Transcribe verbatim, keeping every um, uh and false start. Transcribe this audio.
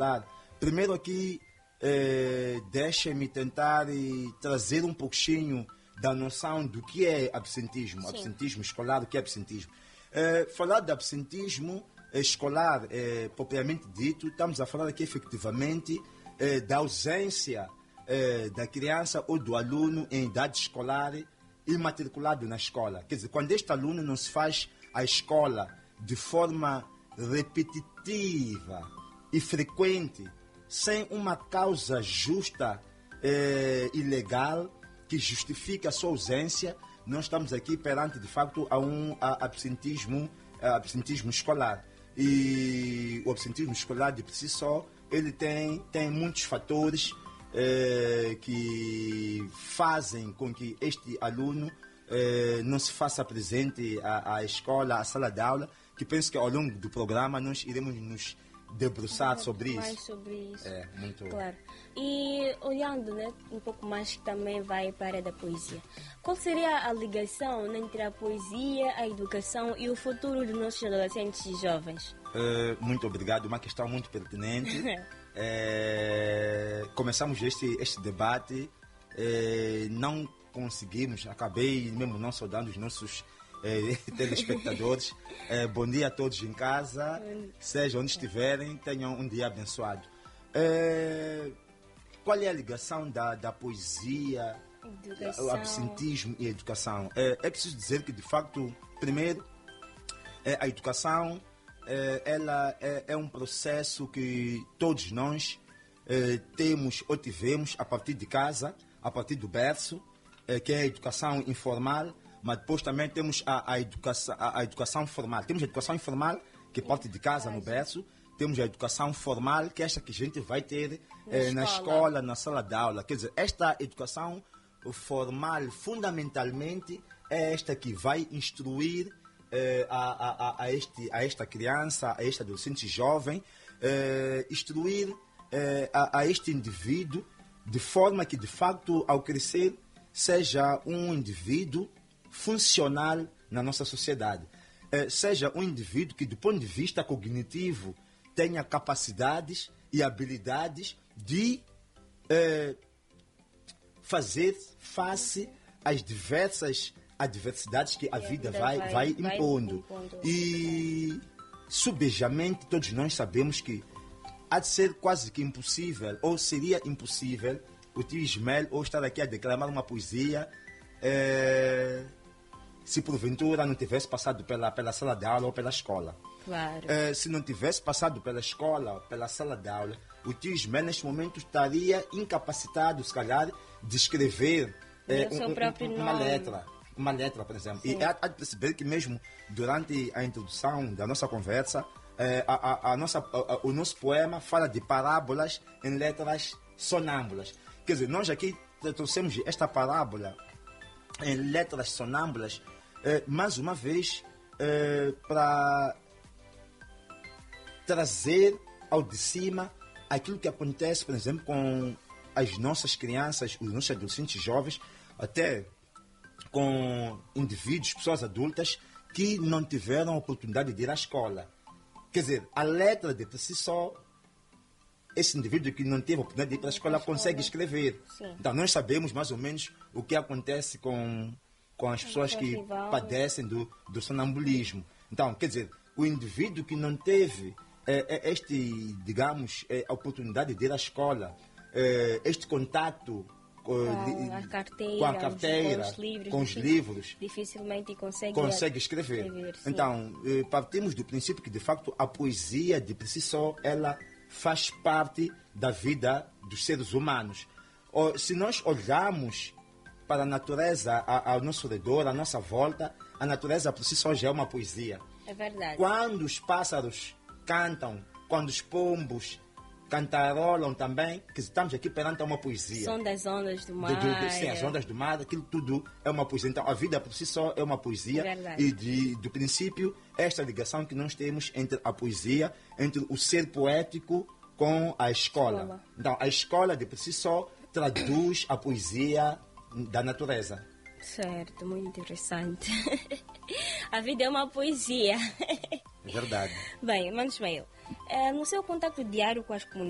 Claro. Primeiro aqui, eh, deixa-me tentar e trazer um pouquinho da noção do que é absentismo, Sim. absentismo escolar, o que é absentismo. Eh, falar de absentismo escolar, eh, propriamente dito, estamos a falar aqui efetivamente eh, da ausência eh, da criança ou do aluno em idade escolar imatriculado na escola. Quer dizer, quando este aluno não se faz a escola de forma repetitiva e frequente, sem uma causa justa eh, e legal que justifique a sua ausência, nós estamos aqui perante, de facto, a um a absentismo, a absentismo escolar. E o absentismo escolar, de por si só, ele tem, tem muitos fatores eh, que fazem com que este aluno eh, não se faça presente à, à escola, à sala de aula, que penso que ao longo do programa nós iremos nos debruçar muito sobre mais isso. sobre isso. É, muito. Claro. E olhando, né, um pouco mais, que também vai para a área da poesia. Qual seria a ligação entre a poesia, a educação e o futuro dos nossos adolescentes e jovens? Uh, muito obrigado, uma questão muito pertinente. é, começamos este, este debate, é, não conseguimos, acabei mesmo não saudando os nossos é, telespectadores. É, bom dia a todos em casa, seja onde estiverem, tenham um dia abençoado. É, qual é a ligação da, da poesia, Educação. o absentismo e a educação? É, é preciso dizer que, de facto, primeiro, é, a educação é, ela é, é um processo que todos nós é, temos ou tivemos a partir de casa, a partir do berço, é, que é a educação informal, mas depois também temos a, a, educação, a, a educação formal. Temos a educação informal, que parte de casa, no berço. Temos a educação formal, que é esta que a gente vai ter na, eh, escola. na escola, na sala de aula. Quer dizer, esta educação formal, fundamentalmente, é esta que vai instruir eh, a, a, a, este, a esta criança, a este adolescente jovem, eh, instruir eh, a, a este indivíduo de forma que, de facto, ao crescer, seja um indivíduo funcional na nossa sociedade. Eh, seja um indivíduo que, do ponto de vista cognitivo, tenha capacidades e habilidades de eh, fazer face às diversas adversidades que a vida, vida vai, vai, vai, vai impondo. impondo. E, subejamente, todos nós sabemos que há de ser quase que impossível, ou seria impossível, o tio Ismael ou estar aqui a declamar uma poesia eh, se porventura não tivesse passado pela, pela sala de aula ou pela escola. Claro. Eh, se não tivesse passado pela escola ou pela sala de aula, o tio Ismael neste momento estaria incapacitado, se calhar, de escrever eh, o seu um, próprio um, uma nome. letra. Uma letra, por exemplo. Sim. E há, há de perceber que mesmo durante a introdução da nossa conversa, eh, a, a, a nossa, a, a, o nosso poema fala de parábolas em letras sonâmbulas. Quer dizer, nós aqui trouxemos esta parábola em letras sonâmbulas, eh, mais uma vez, eh, para trazer ao de cima aquilo que acontece, por exemplo, com as nossas crianças, os nossos adolescentes jovens, até com indivíduos, pessoas adultas, que não tiveram a oportunidade de ir à escola. Quer dizer, a letra de por si só, esse indivíduo que não teve a oportunidade de ir para a escola consegue escrever. Sim. Então, nós sabemos mais ou menos o que acontece com, com as pessoas que padecem do, do sonambulismo. Então, quer dizer, o indivíduo que não teve é, é, este, digamos, é, a oportunidade de ir à escola, é, este contato com a carteira, com, a carteira, com os livros, com os livros dificilmente consegue, consegue escrever. escrever então, eh, partimos do princípio que, de facto, a poesia, de por si só, ela faz parte da vida dos seres humanos. Ou, se nós olharmos para a natureza a, ao nosso redor, à nossa volta, a natureza por si só já é uma poesia. É verdade. Quando os pássaros cantam, quando os pombos cantarolam também, que estamos aqui perante uma poesia. São das ondas do mar. Do, do, sim, as ondas do mar, aquilo tudo é uma poesia. Então, a vida por si só é uma poesia. É e, de, do princípio, esta ligação que nós temos entre a poesia, entre o ser poético com a escola. escola. Então, a escola, de por si só, traduz a poesia da natureza. Certo, muito interessante. A vida é uma poesia. É verdade. Bem, Mano Ismael, no seu contato diário com as comunidades,